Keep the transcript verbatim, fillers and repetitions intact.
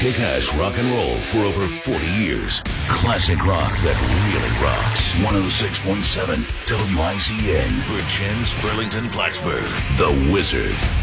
Kick-ass rock and roll for over forty years. Classic rock that really rocks. one oh six point seven W I Z N. Virgins, Burlington, Plattsburgh. The Wizard.